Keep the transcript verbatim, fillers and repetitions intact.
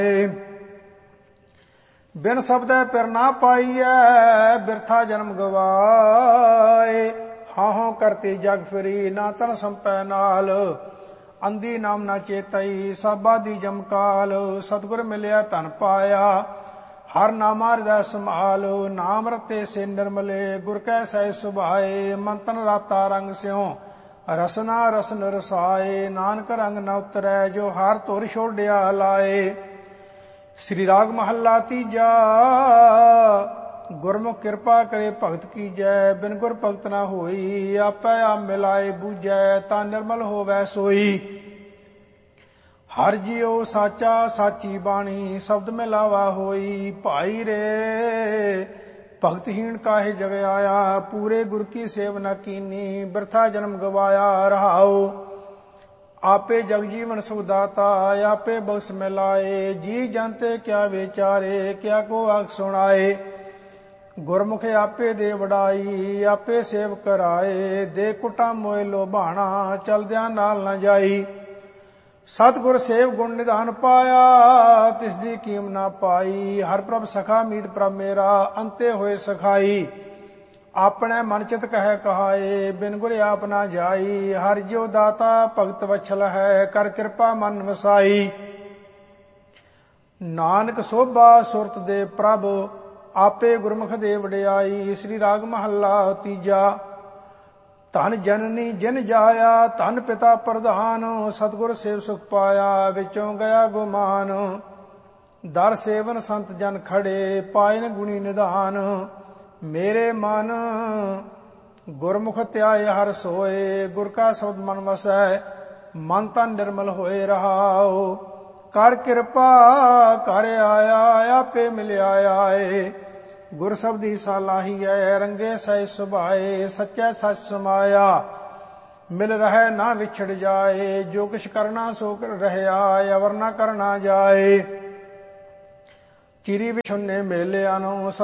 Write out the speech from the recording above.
बिन शब्दै पिर ना पाईऐ बिरथा जन्म गवाए। हाहों करती जग फिरी ना तन संपै नाल। अंधी नाम ना चेतई साबादी जमकाल। सतगुर मिलिया धन पाया हर नामा हृदय संभाल। नाम रते से निर्मले गुर कै सह सुभाए। मंतन राता रंग स्यों रसना रसन रसाए। नानक रंग न उतरै जो हार तुर छोड़िया लाए। श्री राग महला तीजा। गुरमुख कृपा करे भगत कीजै बिन गुर भगत न होई। आपै आप मिलाए बूझै ता निर्मल होवै सोई। हर जियो साचा साची बाणी शब्द मिलावा होई। भाई रे भगतहीन काहे जग आया पूरे गुर की सेव न कीनी बिरथा जन्म गवाया। रहाओ आपे जग जीवन सुखदाता आपे बख्श मिलाए। जी जानते क्या विचारे क्या को आख सुनाए। गुरमुख आपे दे वडाई आपे सेव कराए। दे कुटा मोए लोभाना चलद्या नाल न जाई। सतगुर सेव गुण निधान पाया तिसदी कीम ना पाई। हर प्रभ सखा मीत प्रभ मेरा अंते होए सखाई। अपने मन चित कह कहाए बिन गुर आप ना जाई। हर जियो दाता भगत वछल है कर कृपा मन वसाई। नानक सोभा सुरत दे प्रभ आपे गुरमुख दे वडियाई। श्री राग महला तीजा। धन जननी जिन जाया धन पिता प्रधान। सतगुर सेव सुख पाया विचों गया गुमान। दर सेवन संत जन खड़े पायन गुणी निधान। मेरे मन गुरमुख त्याय हर सोए। गुर का शब्द मन वसै मन तन निर्मल होए। रहाओ कर कृपा कर आया आपे मिलिया आए। गुर शब्दी सालाही है रंगे सह सुभाए। सच्चै सच समाया मिल रहे ना विछड़ जाए। जो किछ करना सो कर रहया अवर न करना जाए। चिरी विछुन्ने मेले आनो